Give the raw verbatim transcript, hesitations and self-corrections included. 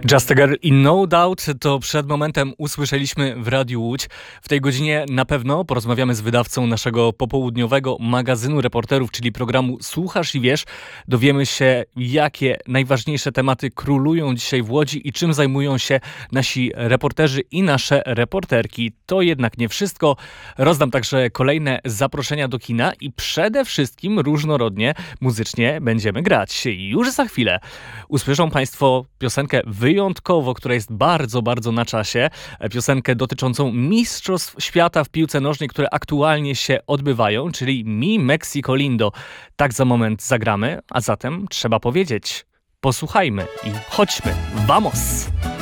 Just a Girl i No Doubt to przed momentem usłyszeliśmy w Radiu Łódź. W tej godzinie na pewno porozmawiamy z wydawcą naszego popołudniowego magazynu reporterów, czyli programu Słuchasz i Wiesz. Dowiemy się, jakie najważniejsze tematy królują dzisiaj w Łodzi i czym zajmują się nasi reporterzy i nasze reporterki. To jednak nie wszystko. Rozdam także kolejne zaproszenia do kina i przede wszystkim różnorodnie muzycznie będziemy grać. Już za chwilę usłyszą Państwo piosenkę wyjątkowo, która jest bardzo, bardzo na czasie. Piosenkę dotyczącą Mistrzostw Świata w piłce nożnej, które aktualnie się odbywają, czyli Mi Mexico Lindo. Tak za moment zagramy, a zatem trzeba powiedzieć, posłuchajmy i chodźmy. Vamos!